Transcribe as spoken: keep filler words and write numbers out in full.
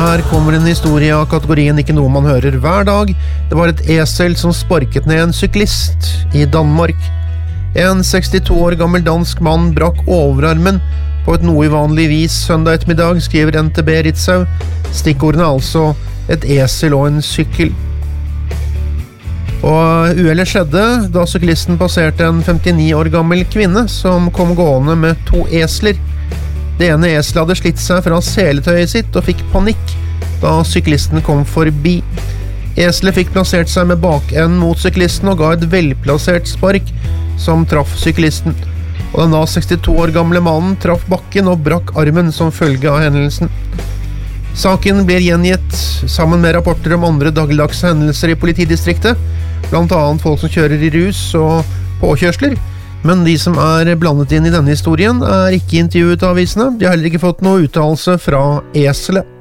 Her kommer en historie av kategorien ikke noe man hører hver dag. Det var et esel som sparket ned en syklist i Danmark. En sekstito år gammel dansk mann brakk overarmen på et noe uvanlig vis søndag ettermiddag, skriver N T B Ritzau. Stikkordene er altså et esel og en sykkel. Og uhellet skjedde da syklisten passerte en femtini år gammel kvinne som kom gående med to esler. Det ene eselet hadde slitt seg fra seletøyet sitt og fikk panikk da syklisten kom forbi. Eselet fikk plassert seg med bakenden mot syklisten og ga et velplassert spark som traff syklisten. Og den da sekstito år gamle mannen traff bakken og brakk armen som følge av hendelsen. Saken blir gjengitt sammen med rapporter om andre dagligdagse hendelser i politidistriktet, blant annet folk som kjører i rus og påkjørsler. Men de som er blandet inn i denne historien er ikke intervjuet av avisene. De har heller ikke fått noe uttalelse fra eselet.